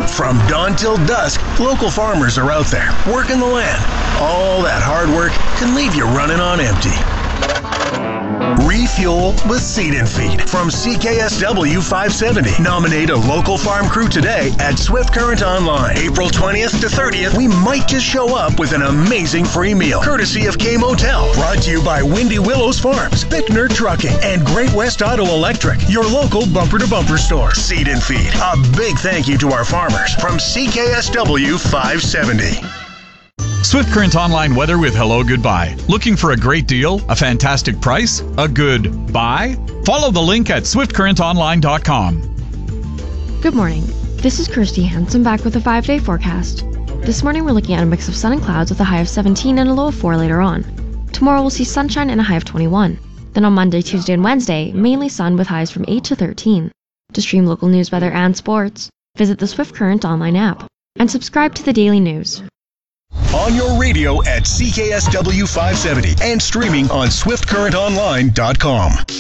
From dawn till dusk, local farmers are out there working the land. All that hard work can leave you running on empty. Refuel with Seed and Feed from CKSW 570. Nominate a local farm crew today at Swift Current Online. April 20th to 30th, we might just show up with an amazing free meal, courtesy of K Motel. Brought to you by Windy Willows Farms, Bickner Trucking, and Great West Auto Electric, your local bumper-to-bumper store. Seed and Feed, a big thank you to our farmers from CKSW 570. Swift Current Online weather with hello goodbye. Looking for a great deal, a fantastic price, a good buy? Follow the link at swiftcurrentonline.com. Good morning. This is Kirsty Hansen back with a 5-day forecast. This morning we're looking at a mix of sun and clouds with a high of 17 and a low of 4 later on. Tomorrow we'll see sunshine and a high of 21. Then on Monday, Tuesday, and Wednesday, mainly sun with highs from 8 to 13. To stream local news, weather, and sports, visit the Swift Current Online app and subscribe to the daily news. On your radio at CKSW 570 and streaming on SwiftCurrentOnline.com.